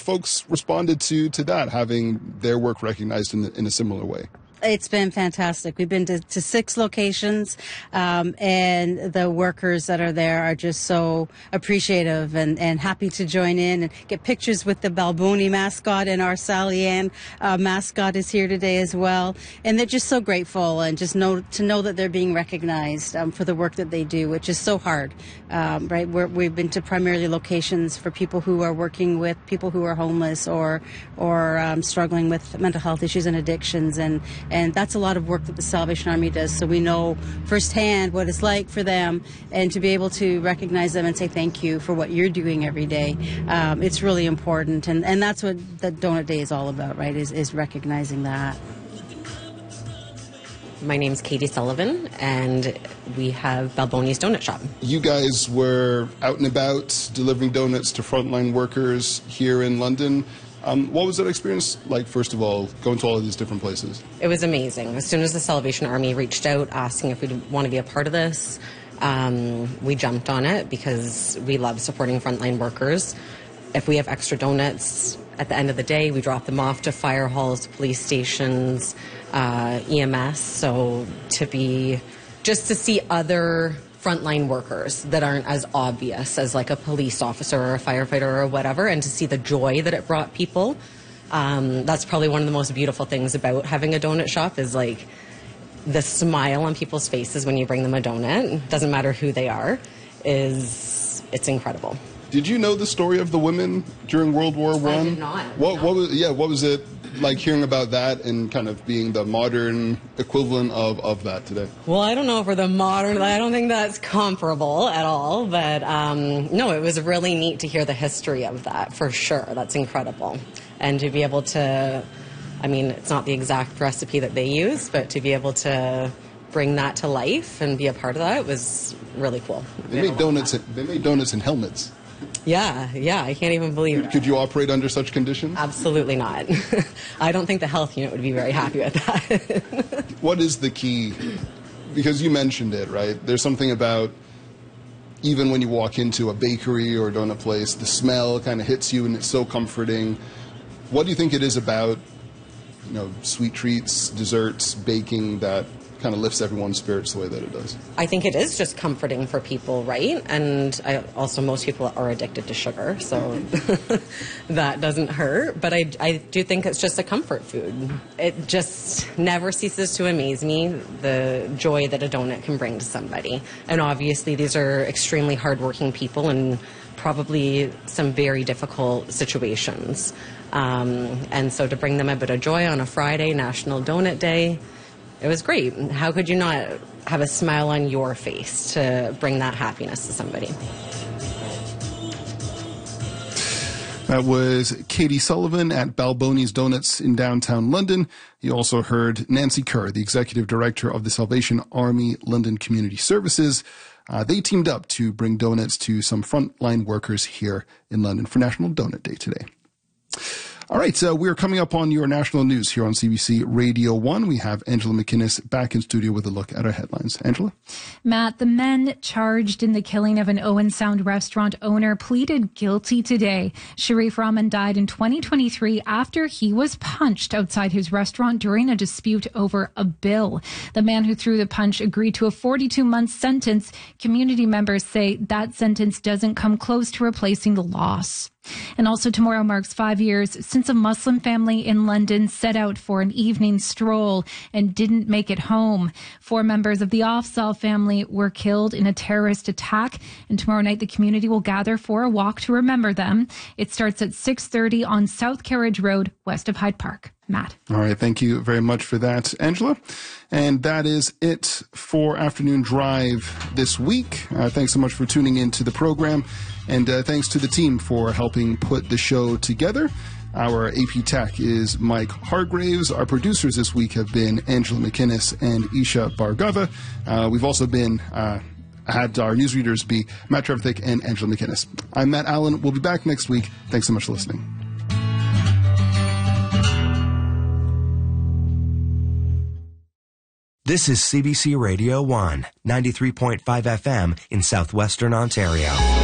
folks responded to that, having their work recognized in a similar way? It's been fantastic. We've been to 6 locations, and the workers that are there are just so appreciative and happy to join in and get pictures with the Balboni mascot, and our Sally Ann mascot is here today as well. And they're just so grateful and just know that they're being recognized for the work that they do, which is so hard, right? We've been to primarily locations for people who are working with people who are homeless or struggling with mental health issues and addictions, and that's a lot of work that the Salvation Army does. So we know firsthand what it's like for them, and to be able to recognize them and say thank you for what you're doing every day. It's really important. And that's what the Donut Day is all about, right, is recognizing that. My name's Katie Sullivan, and we have Balboni's Donut Shop. You guys were out and about delivering donuts to frontline workers here in London. What was that experience like, first of all, going to all of these different places? It was amazing. As soon as the Salvation Army reached out asking if we'd want to be a part of this, we jumped on it because we love supporting frontline workers. If we have extra donuts, at the end of the day, we drop them off to fire halls, police stations, EMS. So to see other frontline workers that aren't as obvious as like a police officer or a firefighter or whatever, and to see the joy that it brought people. That's probably one of the most beautiful things about having a donut shop, is like the smile on people's faces when you bring them a donut. Doesn't matter who they are, it's incredible. Did you know the story of the women during World War I? I did not. What was it like hearing about that and kind of being the modern equivalent of that today? Well, I don't know if we're the modern, I don't think that's comparable at all, but no, it was really neat to hear the history of that, for sure. That's incredible. And to be able to, I mean, it's not the exact recipe that they use, but to be able to bring that to life and be a part of that was really cool. They made donuts in helmets. Yeah, I can't even believe it. Could you operate under such conditions? Absolutely not. I don't think the health unit would be very happy with that. What is the key? Because you mentioned it, right? There's something about, even when you walk into a bakery or a donut place, the smell kind of hits you and it's so comforting. What do you think it is about, sweet treats, desserts, baking that kind of lifts everyone's spirits the way that it does? I think it is just comforting for people, right? And most people are addicted to sugar, so that doesn't hurt. But I do think it's just a comfort food. It just never ceases to amaze me, the joy that a donut can bring to somebody. And obviously these are extremely hardworking people in probably some very difficult situations. And so to bring them a bit of joy on a Friday, National Donut Day, it was great. How could you not have a smile on your face to bring that happiness to somebody? That was Katie Sullivan at Balboni's Donuts in downtown London. You also heard Nancy Kerr, the Executive Director of the Salvation Army London Community Services. They teamed up to bring donuts to some frontline workers here in London for National Donut Day today. All right, we're coming up on your national news here on CBC Radio 1. We have Angela McInnes back in studio with a look at our headlines. Angela? Matt, the men charged in the killing of an Owen Sound restaurant owner pleaded guilty today. Sharif Rahman died in 2023 after he was punched outside his restaurant during a dispute over a bill. The man who threw the punch agreed to a 42-month sentence. Community members say that sentence doesn't come close to replacing the loss. And also tomorrow marks 5 years since a Muslim family in London set out for an evening stroll and didn't make it home. 4 members of the Afzal family were killed in a terrorist attack, and tomorrow night the community will gather for a walk to remember them. It starts at 6:30 on South Carriage Road, west of Hyde Park. Matt. All right. Thank you very much for that, Angela. And that is it for Afternoon Drive this week. Thanks so much for tuning in to the program. And thanks to the team for helping put the show together. Our AP Tech is Mike Hargraves. Our producers this week have been Angela McInnes and Isha Bhargava. We've also had our newsreaders be Matt Trevithick and Angela McInnes. I'm Matt Allen. We'll be back next week. Thanks so much for listening. This is CBC Radio 1, 93.5 FM in southwestern Ontario.